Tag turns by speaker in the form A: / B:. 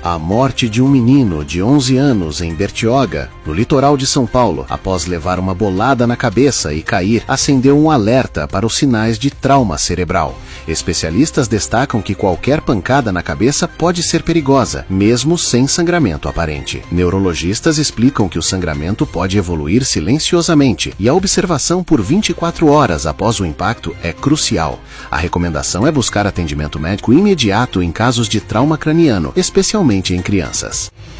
A: A morte de um menino de 11 anos em Bertioga, no litoral de São Paulo, após levar uma bolada na cabeça e cair, acendeu um alerta para os sinais de trauma cerebral. Especialistas destacam que qualquer pancada na cabeça pode ser perigosa, mesmo sem sangramento aparente. Neurologistas explicam que o sangramento pode evoluir silenciosamente e a observação por 24 horas após o impacto é crucial. A recomendação é buscar atendimento médico imediato em casos de trauma craniano, especialmente em crianças.